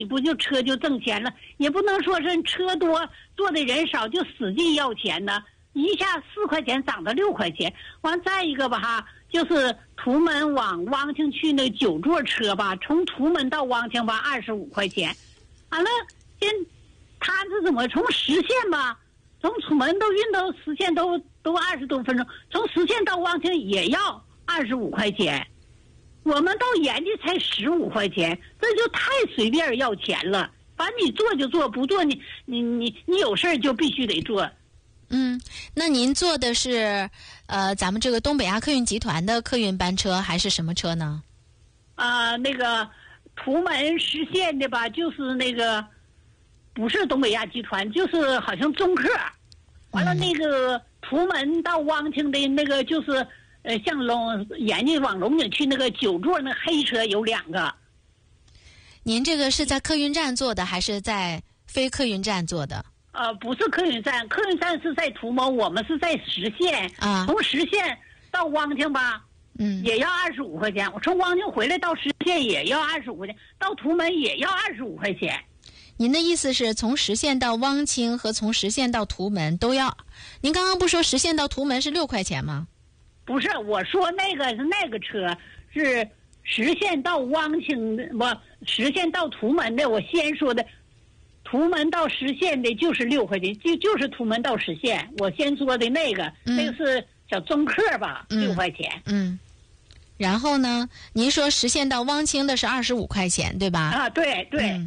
你不就车就挣钱了？也不能说是车多坐的人少就使劲要钱呢，一下4块钱涨到6块钱。完再一个吧哈，就是图门往汪清去那9座车吧，从图门到汪清吧25块钱。完了，他是怎么从实县吧，从图门都运到实县都20多分钟，从实县到汪清也要25块钱。我们到延吉才15块钱，这就太随便要钱了。反正你做就做，不做你有事儿就必须得做。 那您坐的是咱们这个东北亚客运集团的客运班车还是什么车呢？ 那个图门实县的吧，就是那个不是东北亚集团，就是好像中客。完了那个图门到汪清的那个就是像延吉往龙井去那个9座那黑车有2个。 您这个是在客运站坐的还是在非客运站坐的？ 不是客运站，客运站是在图门，我们是在实县。从实县到汪清吧，也要25块钱。我从汪清回来到实县也要25块钱，到图门也要25块钱。 您的意思是从实县到汪清和从实县到图门都要？您刚刚不说实县到图门是6块钱吗？ 不是，我说那个是那个车是实县到汪清的，不，实县到图门的。我先说的，图门到实县的就是6块钱，就是图门到实县。我先说的那个，那个是小中客吧，6块钱。 然后呢，您说实县到汪清的是25块钱，对吧？ 对。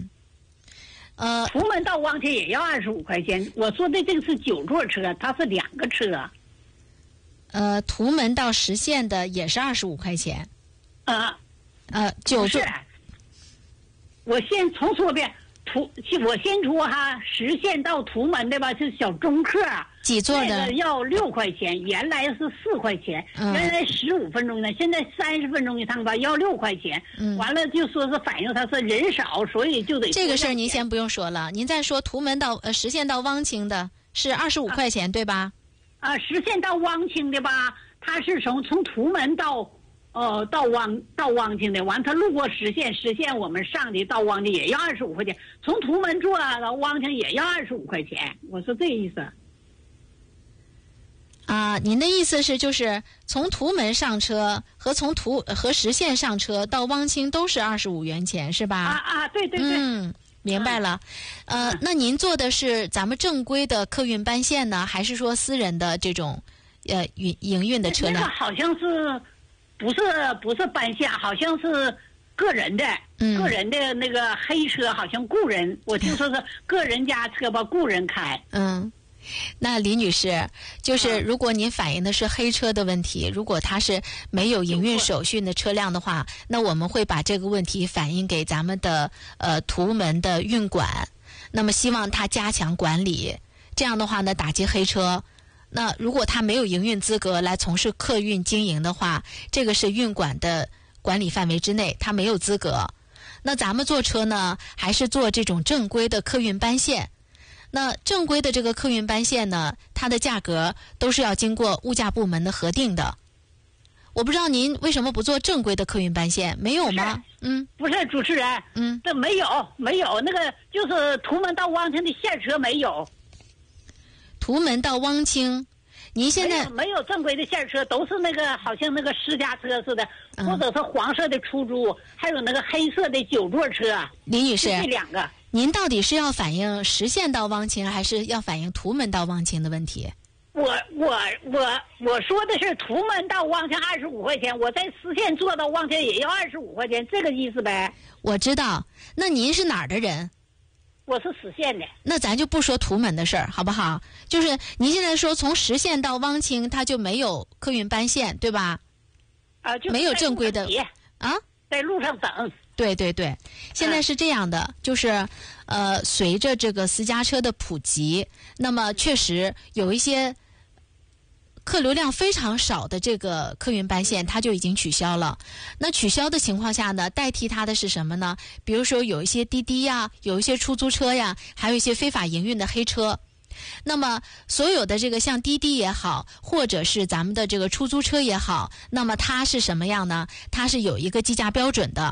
图门到汪清也要25块钱。我说的这个是9座车，它是2个车。 图门到实县的也是25块钱。 9座。我先重说遍，我先说哈，实县到图门的吧是小中客， 几座的？ 那个要6块钱，原来是4块钱，原来15分钟呢，现在30分钟一趟吧，要6块钱。完了就说是反映他是人少，所以就得这个事儿您先不用说了，您再说图门到实县到汪清的是25块钱，对吧？ 实县到汪清的吧，他是从图门到汪清的，完他路过实县我们上的到汪清也要25块钱，从图门坐到汪清也要25块钱。我说这意思。 您的意思是就是从图门上车和实县上车到汪清都是25元钱是吧？ 对。 明白了。那您坐的是咱们正规的客运班线呢，还是说私人的这种营运的车辆？ 那个好像是不是班线，好像是个人的，个人的那个黑车，好像雇人，我听说是个人家车吧，雇人开。 那李女士，就是如果您反映的是黑车的问题，如果它是没有营运手续的车辆的话，那我们会把这个问题反映给咱们的图门的运管，那么希望他加强管理，这样的话呢，打击黑车。那如果他没有营运资格来从事客运经营的话，这个是运管的管理范围之内，他没有资格。那咱们坐车呢，还是坐这种正规的客运班线。那正规的这个客运班线呢，它的价格都是要经过物价部门的核定的。我不知道您为什么不坐正规的客运班线？没有吗？ 不是主持人，这没有，那个就是图门到汪清的线车没有。 图门到汪清，您现在没有正规的线车，都是那个好像那个私家车似的，或者是黄色的出租，还有那个黑色的9座车。 李女士， 这2个。 您到底是要反映实县到汪清，还是要反映图门到汪清的问题？ 我说的是图门到汪清25块钱，我在实县坐到汪清也要25块钱，这个意思呗。 我知道。那您是哪儿的人？ 我是实县的。 那咱就不说图门的事儿，好不好？就是您现在说从实县到汪清，它就没有客运班线，对吧？ 就没有正规的在路上等。 对，现在是这样的，就是随着这个私家车的普及，那么确实有一些客流量非常少的这个客运班线，它就已经取消了。那取消的情况下呢，代替它的是什么呢？比如说有一些滴滴呀，有一些出租车呀，还有一些非法营运的黑车。那么所有的这个像滴滴也好，或者是咱们的这个出租车也好，那么它是什么样呢？它是有一个计价标准的。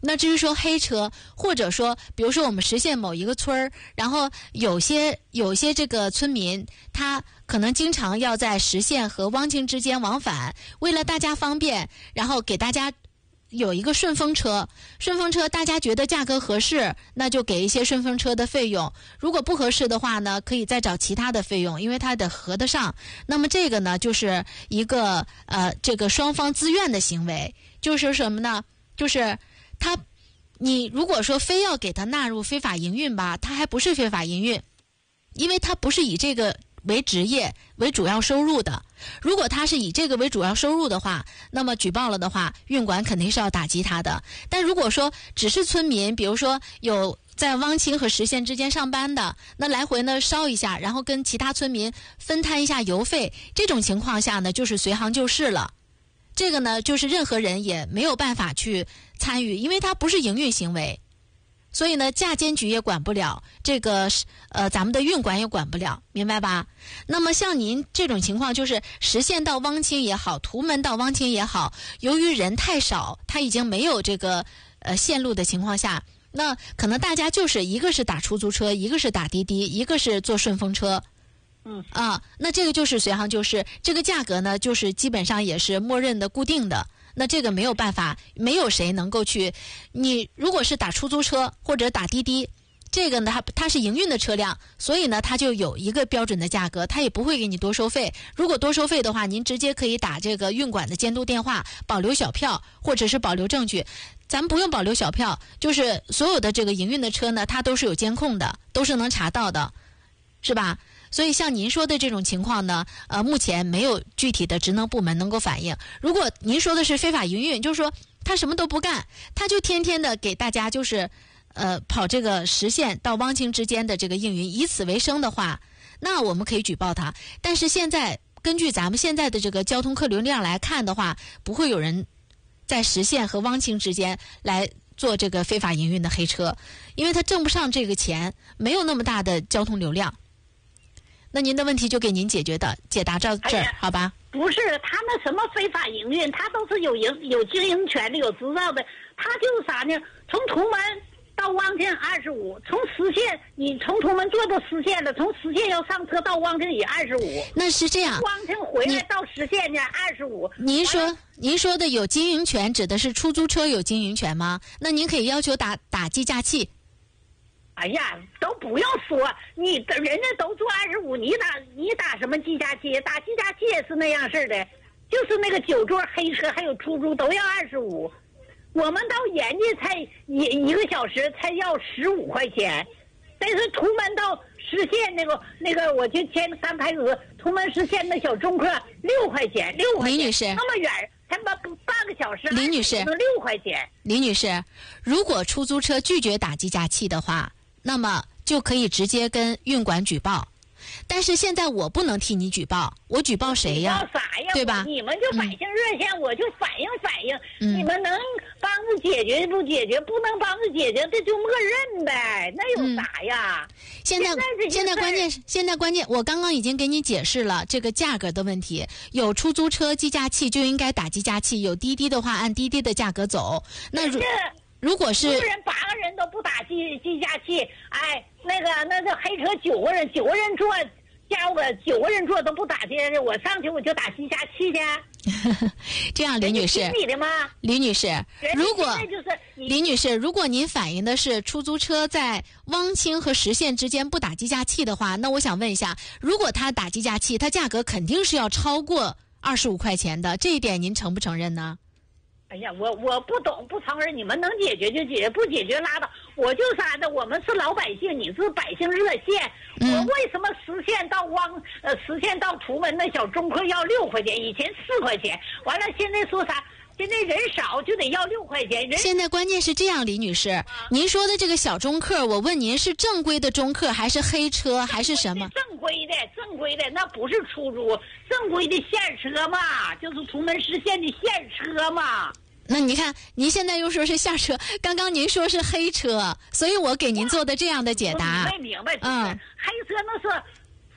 那至于说黑车，或者说比如说我们实现某一个村儿，然后有些这个村民他可能经常要在实县和汪清之间往返，为了大家方便，然后给大家有一个顺风车，大家觉得价格合适，那就给一些顺风车的费用，如果不合适的话呢，可以再找其他的费用，因为它得合得上。那么这个呢，就是一个这个双方自愿的行为，就是什么呢？就是你如果说非要给他纳入非法营运吧，他还不是非法营运，因为他不是以这个为职业为主要收入的。如果他是以这个为主要收入的话，那么举报了的话，运管肯定是要打击他的。但如果说只是村民，比如说有在汪清和实县之间上班的，那来回呢烧一下，然后跟其他村民分摊一下油费，这种情况下呢，就是随行就市了。这个呢，就是任何人也没有办法去参与，因为它不是营运行为，所以呢，驾监局也管不了，这个咱们的运管也管不了，明白吧？那么像您这种情况，就是实县到汪清也好，图门到汪清也好，由于人太少，它已经没有这个线路的情况下，那可能大家就是一个是打出租车，一个是打滴滴，一个是坐顺风车。那这个就是随行就市，这个价格呢，就是基本上也是默认的固定的。那这个没有办法，没有谁能够去。你如果是打出租车或者打滴滴，这个呢，它是营运的车辆，所以呢，它就有一个标准的价格，它也不会给你多收费。如果多收费的话，您直接可以打这个运管的监督电话，保留小票或者是保留证据。咱们不用保留小票，就是所有的这个营运的车呢，它都是有监控的，都是能查到的，是吧？所以像您说的这种情况呢，目前没有具体的职能部门能够反映。如果您说的是非法营运，就是说他什么都不干，他就天天的给大家就是跑这个实县到汪清之间的这个应运，以此为生的话，那我们可以举报他。但是现在根据咱们现在的这个交通客流量来看的话，不会有人在实县和汪清之间来做这个非法营运的黑车，因为他挣不上这个钱，没有那么大的交通流量。那您的问题就给您解答到这儿，好吧？ 不是他们什么非法营运，他都是有经营权的，有执照的。他就是啥呢？从图门到汪清25，从实县你从图门坐到实县了，从实县要上车到汪清也25。 那是这样， 汪清回来到实县呢25。 您说的有经营权，指的是出租车有经营权吗？那您可以要求打计价器。 哎呀，都不用说，人家都做25，你打什么计价器？打计价器也是那样式的，就是那个9座黑车还有出租都要25，我们到人家才一个小时才要15块钱，但是图门到实县那个我就签3牌子，图门实县的小中客6块钱，6块钱， 李女士， 那么远才半个小时， 李女士 6块钱。 李女士，如果出租车拒绝打计价器的话，那么就可以直接跟运管举报，但是现在我不能替你举报，我举报谁呀？ 举报啥呀？ 对吧？ 你们就百姓热线，我就反映，你们能帮着解决不解决，不能帮着解决，这就默认呗，那有啥呀？现在关键，我刚刚已经给你解释了这个价格的问题。有出租车计价器就应该打计价器，有滴滴的话按滴滴的价格走。那如果是 6人8个人都不打计价器，哎，那黑车9个人坐，加我9个人坐都不打计价器，我上去我就打计价器去。 这样，李女士， 你的吗？ 李女士， 李女士，如果您反映的是出租车在汪清和实县之间不打计价器的话，那我想问一下，如果他打计价器，他价格肯定是要超过25块钱的，这一点您承不承认呢？ 哎呀，我不懂，不承认，你们能解决就解决，不解决拉倒。我就啥的，我们是老百姓，你是百姓热线。我为什么实县到图门的小中客要6块钱，以前4块钱，完了现在说啥？现在人少就得要6块钱。 现在关键是这样，李女士，您说的这个小中客，我问您是正规的中客还是黑车还是什么？ 正规的，那不是出租，正规的县车嘛，就是图门实县的县车嘛。 那你看，您现在又说是下车，刚刚您说是黑车，所以我给您做的这样的解答。 明白。黑车那是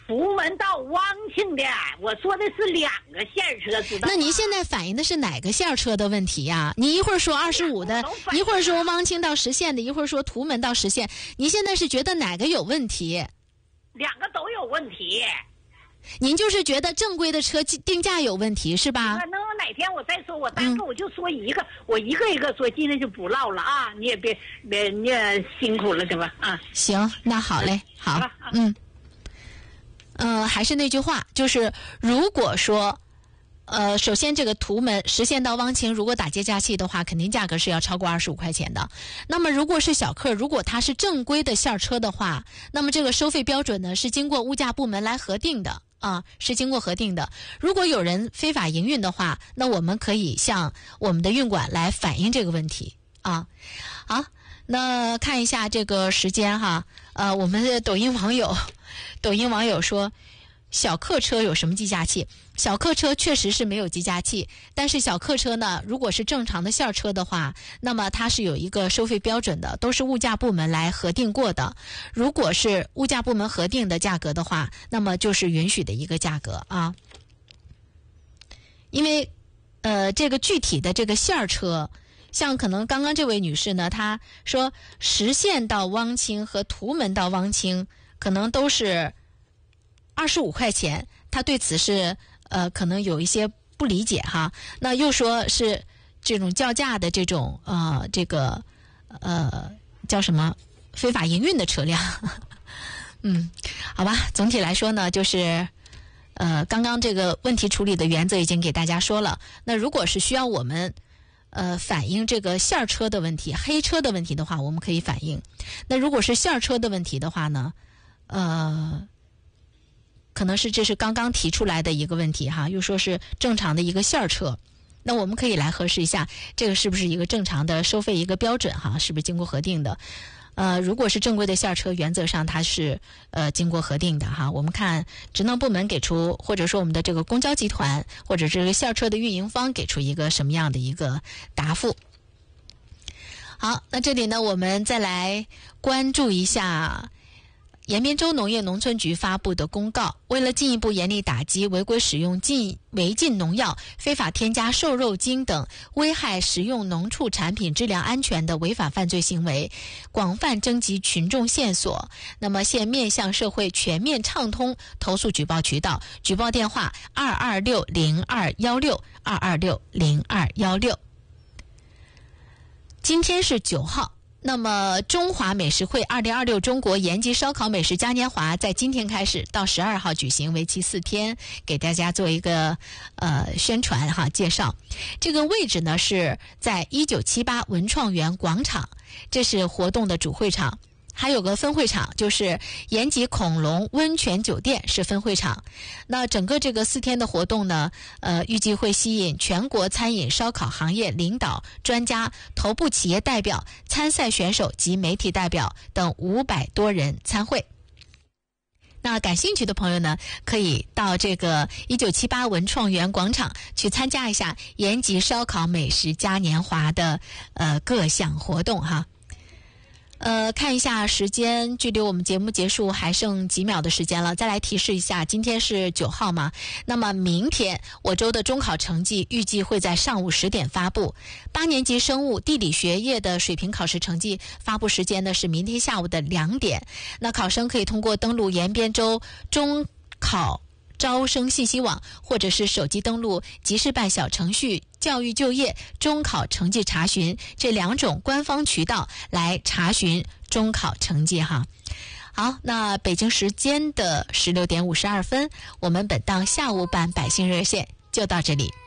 图门到汪清的，我说的是2个线车，知道吗？ 那您现在反映的是哪个线车的问题呀？你一会儿说25的，一会儿说汪清到实线的，一会儿说图门到实线，您现在是觉得哪个有问题 ？2个都有问题。 您就是觉得正规的车定价有问题是吧？ 那我哪天我再说，我单个我就说一个，我一个一个说，今天就不唠了啊！你也别你也辛苦了，对吧？啊， 行，那好嘞，好，还是那句话，就是如果说，首先这个图门实线到汪清，如果打接加气的话，肯定价格是要超过25块钱的。那么如果是小客，如果它是正规的线车的话，那么这个收费标准呢是经过物价部门来核定的。是经过核定的。如果有人非法营运的话，那我们可以向我们的运管来反映这个问题啊。好，那看一下这个时间哈，我们的抖音网友说，小客车有什么计价器？小客车确实是没有计价器，但是小客车呢，如果是正常的线车的话，那么它是有一个收费标准的，都是物价部门来核定过的。如果是物价部门核定的价格的话，那么就是允许的一个价格啊。因为这个具体的这个线车，像可能刚刚这位女士呢，她说实线到汪清和图门到汪清可能都是25块钱，她对此是可能有一些不理解哈。那又说是这种叫价的这种这个叫什么非法营运的车辆。好吧，总体来说呢，就是刚刚这个问题处理的原则已经给大家说了。那如果是需要我们反映这个线车的问题、黑车的问题的话，我们可以反映。那如果是线车的问题的话呢，可能是这是刚刚提出来的一个问题哈，又说是正常的一个线车，那我们可以来核实一下，这个是不是一个正常的收费一个标准哈，是不是经过核定的？如果是正规的线车，原则上它是经过核定的哈。我们看职能部门给出，或者说我们的这个公交集团或者这个线车的运营方给出一个什么样的一个答复。好，那这里呢，我们再来关注一下延边州农业农村局发布的公告，为了进一步严厉打击违规使用违禁农药、非法添加瘦肉精等危害食用农畜产品质量安全的违法犯罪行为，广泛征集群众线索。那么现面向社会全面畅通投诉举报渠道，举报电话2260216 2260216。今天是9号。那么中华美食会2026中国延吉烧烤美食嘉年华在今天开始到12号举行，为期4天，给大家做一个宣传哈介绍。这个位置呢是在1978文创园广场，这是活动的主会场。还有个分会场，就是延吉恐龙温泉酒店是分会场。那整个这个4天的活动呢，预计会吸引全国餐饮烧烤行业领导、专家、头部企业代表、参赛选手及媒体代表等500多人参会。那感兴趣的朋友呢，可以到这个1978文创园广场去参加一下延吉烧烤美食嘉年华的各项活动哈。看一下时间，距离我们节目结束还剩几秒的时间了。再来提示一下，今天是9号嘛，那么明天我州的中考成绩预计会在上午10点发布。8年级生物、地理学业的水平考试成绩发布时间呢是明天下午的2点。那考生可以通过登录延边州中考招生信息网，或者是手机登录即时办小程序教育就业中考成绩查询这2种官方渠道来查询中考成绩哈。好，那北京时间的16点52分，我们本档下午版百姓热线就到这里。